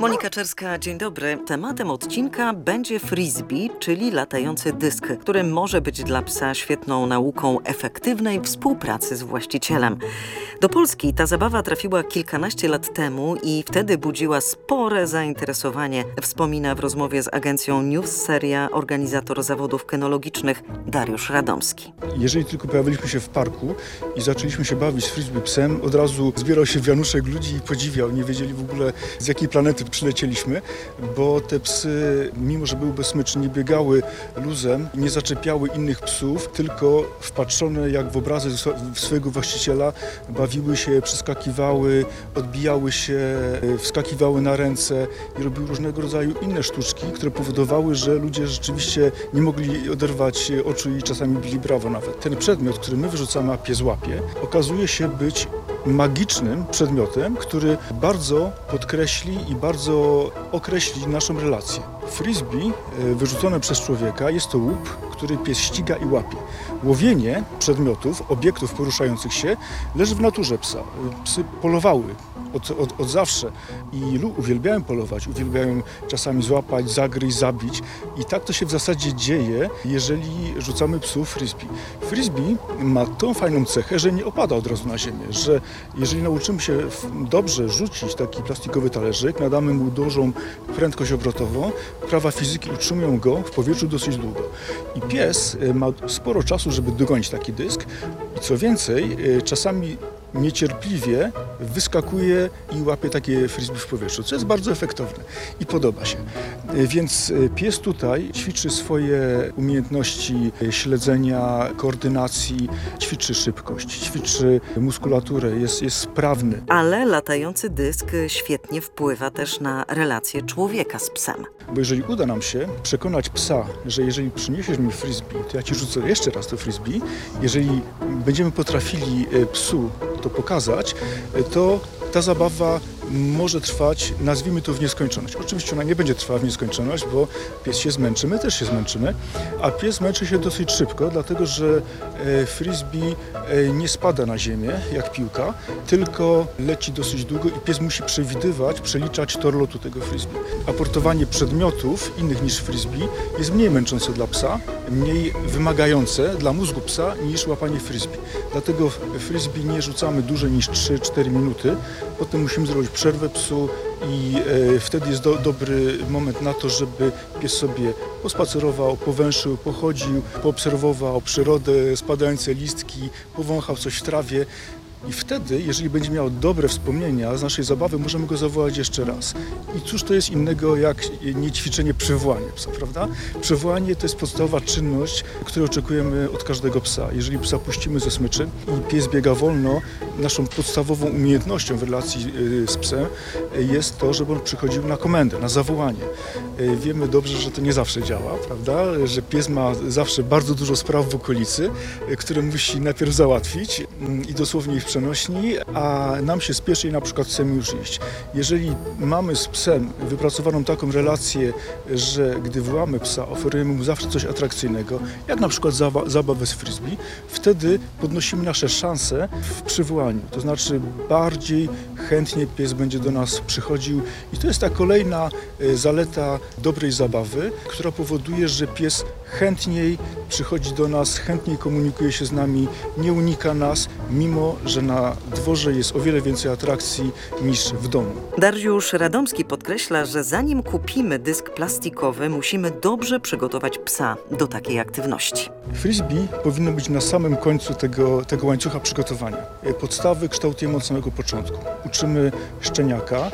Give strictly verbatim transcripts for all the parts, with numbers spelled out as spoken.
Monika Czerska, dzień dobry. Tematem odcinka będzie frisbee, czyli latający dysk, który może być dla psa świetną nauką efektywnej współpracy z właścicielem. Do Polski ta zabawa trafiła kilkanaście lat temu i wtedy budziła spore zainteresowanie, wspomina w rozmowie z agencją News Seria organizator zawodów kynologicznych Dariusz Radomski. Jeżeli tylko pojawiliśmy się w parku i zaczęliśmy się bawić z frisbee psem, od razu zbierał się wianuszek ludzi i podziwiał. Nie wiedzieli w ogóle, z jakiej planety przylecieliśmy, bo te psy, mimo że były bezsmyczne, nie biegały luzem, nie zaczepiały innych psów, tylko wpatrzone jak w obrazy swojego właściciela, bawiły się, przeskakiwały, odbijały się, wskakiwały na ręce i robiły różnego rodzaju inne sztuczki, które powodowały, że ludzie rzeczywiście nie mogli oderwać oczu i czasami bili brawo nawet. Ten przedmiot, który my wyrzucamy, a pies łapie, okazuje się być magicznym przedmiotem, który bardzo podkreśli i bardzo określi naszą relację. Frisbee wyrzucone przez człowieka jest to łup, który pies ściga i łapie. Łowienie przedmiotów, obiektów poruszających się leży w naturze psa. Psy polowały od, od, od zawsze i uwielbiają polować, uwielbiają czasami złapać, zagryźć, zabić i tak to się w zasadzie dzieje, jeżeli rzucamy psu frisbee. Frisbee ma tą fajną cechę, że nie opada od razu na ziemię, że jeżeli nauczymy się dobrze rzucić taki plastikowy talerzyk, nadamy mu dużą prędkość obrotową, prawa fizyki utrzymują go w powietrzu dosyć długo. I pies ma sporo czasu, żeby dogonić taki dysk i co więcej, czasami niecierpliwie wyskakuje i łapie takie frisbee w powietrzu, co jest bardzo efektowne i podoba się. Więc pies tutaj ćwiczy swoje umiejętności śledzenia, koordynacji, ćwiczy szybkość, ćwiczy muskulaturę, jest, jest sprawny. Ale latający dysk świetnie wpływa też na relację człowieka z psem. Bo jeżeli uda nam się przekonać psa, że jeżeli przyniesiesz mi frisbee, to ja ci rzucę jeszcze raz to frisbee, jeżeli będziemy potrafili psu to pokazać, to ta zabawa może trwać, nazwijmy to, w nieskończoność. Oczywiście ona nie będzie trwała w nieskończoność, bo pies się zmęczy, my też się zmęczymy, a pies męczy się dosyć szybko, dlatego że frisbee nie spada na ziemię jak piłka, tylko leci dosyć długo i pies musi przewidywać, przeliczać tor lotu tego frisbee. Aportowanie przedmiotów innych niż frisbee jest mniej męczące dla psa, mniej wymagające dla mózgu psa niż łapanie frisbee. Dlatego frisbee nie rzucamy dłużej niż trzy cztery minuty, potem musimy zrobić przerwę psu i e, wtedy jest do, dobry moment na to, żeby pies sobie pospacerował, powęszył, pochodził, poobserwował przyrodę, spadające listki, powąchał coś w trawie. I wtedy, jeżeli będzie miał dobre wspomnienia z naszej zabawy, możemy go zawołać jeszcze raz. I cóż to jest innego jak nie ćwiczenie przywołania psa, prawda? Przywołanie to jest podstawowa czynność, której oczekujemy od każdego psa. Jeżeli psa puścimy ze smyczy i pies biega wolno, naszą podstawową umiejętnością w relacji z psem jest to, żeby on przychodził na komendę, na zawołanie. Wiemy dobrze, że to nie zawsze działa, prawda? Że pies ma zawsze bardzo dużo spraw w okolicy, które musi najpierw załatwić i dosłownie ich przenośni, a nam się spieszy i na przykład chcemy już iść. Jeżeli mamy z psem wypracowaną taką relację, że gdy wołamy psa, oferujemy mu zawsze coś atrakcyjnego, jak na przykład zabawę z frisbee, wtedy podnosimy nasze szanse w przywołaniu. To znaczy bardziej chętnie pies będzie do nas przychodził i to jest ta kolejna zaleta dobrej zabawy, która powoduje, że pies chętniej przychodzi do nas, chętniej komunikuje się z nami, nie unika nas, mimo że na dworze jest o wiele więcej atrakcji niż w domu. Dariusz Radomski podkreśla, że zanim kupimy dysk plastikowy, musimy dobrze przygotować psa do takiej aktywności. Frisbee powinno być na samym końcu tego, tego łańcucha przygotowania. Podstawy kształtujemy od samego początku. Uczymy szczeniaka,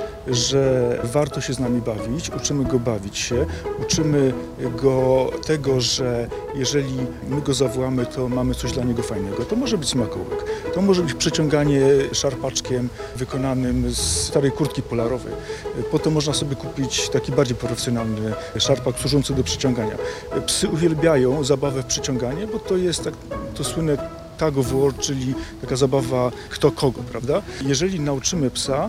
że warto się z nami bawić, uczymy go bawić się, uczymy go tego, że jeżeli my go zawołamy, to mamy coś dla niego fajnego. To może być smakołek, to może być przeciąganie szarpaczkiem wykonanym z starej kurtki polarowej. Potem można sobie kupić taki bardziej profesjonalny szarpak służący do przeciągania. Psy uwielbiają zabawę w przeciąganie, bo to jest tak, to słynne tug of war, czyli taka zabawa kto kogo, prawda? Jeżeli nauczymy psa,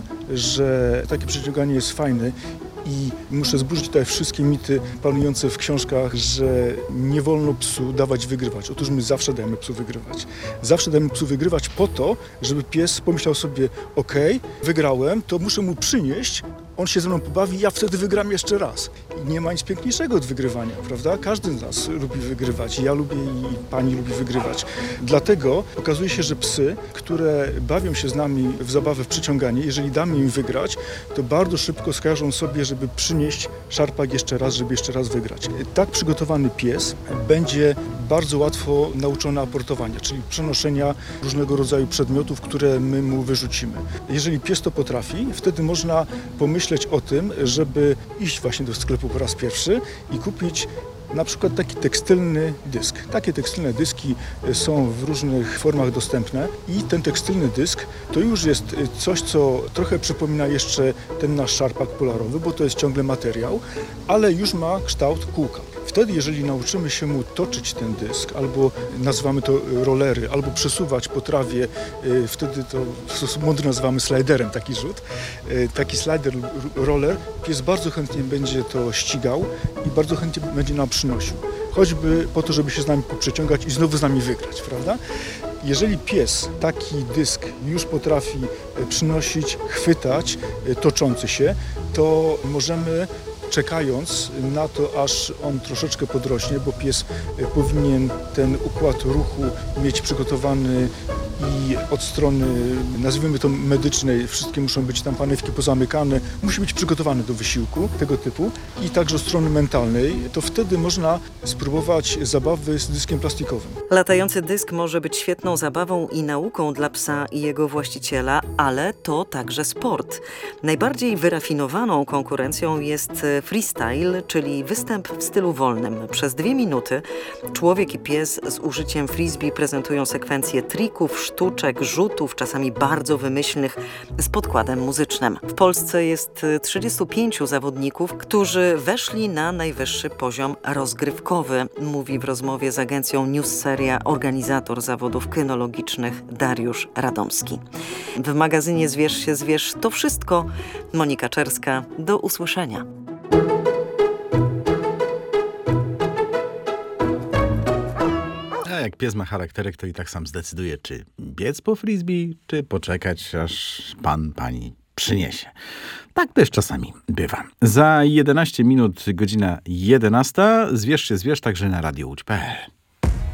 że takie przeciąganie jest fajne i muszę zburzyć tutaj wszystkie mity panujące w książkach, że nie wolno psu dawać wygrywać. Otóż my zawsze dajemy psu wygrywać. Zawsze dajemy psu wygrywać po to, żeby pies pomyślał sobie, ok, wygrałem, to muszę mu przynieść on się ze mną pobawi, ja wtedy wygram jeszcze raz. I nie ma nic piękniejszego od wygrywania, prawda? Każdy z nas lubi wygrywać. Ja lubię i pani lubi wygrywać. Dlatego okazuje się, że psy, które bawią się z nami w zabawę w przyciąganie, jeżeli damy im wygrać, to bardzo szybko skażą sobie, żeby przynieść szarpak jeszcze raz, żeby jeszcze raz wygrać. Tak przygotowany pies będzie bardzo łatwo nauczony aportowania, czyli przenoszenia różnego rodzaju przedmiotów, które my mu wyrzucimy. Jeżeli pies to potrafi, wtedy można pomyśleć o tym, żeby iść właśnie do sklepu po raz pierwszy i kupić na przykład taki tekstylny dysk. Takie tekstylne dyski są w różnych formach dostępne i ten tekstylny dysk to już jest coś, co trochę przypomina jeszcze ten nasz szarpak polarowy, bo to jest ciągle materiał, ale już ma kształt kółka. Wtedy, jeżeli nauczymy się mu toczyć ten dysk, albo nazywamy to rolery, albo przesuwać po trawie, wtedy to w sposób mądry nazywamy sliderem taki rzut, taki slider, roller, pies bardzo chętnie będzie to ścigał i bardzo chętnie będzie nam przynosił. Choćby po to, żeby się z nami poprzeciągać i znowu z nami wygrać, prawda? Jeżeli pies taki dysk już potrafi przynosić, chwytać, toczący się, to możemy, czekając na to, aż on troszeczkę podrośnie, bo pies powinien ten układ ruchu mieć przygotowany i od strony, nazwijmy to medycznej, wszystkie muszą być tam panewki pozamykane, musi być przygotowany do wysiłku tego typu i także od strony mentalnej, to wtedy można spróbować zabawy z dyskiem plastikowym. Latający dysk może być świetną zabawą i nauką dla psa i jego właściciela, ale to także sport. Najbardziej wyrafinowaną konkurencją jest freestyle, czyli występ w stylu wolnym. Przez dwie minuty człowiek i pies z użyciem frisbee prezentują sekwencję trików, sztuczek, rzutów, czasami bardzo wymyślnych, z podkładem muzycznym. W Polsce jest trzydziestu pięciu zawodników, którzy weszli na najwyższy poziom rozgrywkowy, mówi w rozmowie z agencją News Seria organizator zawodów kynologicznych Dariusz Radomski. W magazynie Zwierz się zwierz to wszystko. Monika Czerska, do usłyszenia. A jak pies ma charakterek, to i tak sam zdecyduje, czy biec po frisbee, czy poczekać, aż pan, pani przyniesie. Tak też czasami bywa. Za jedenaście minut, godzina jedenasta. Zwierz się zwierz także na radio łódź kropka pe el.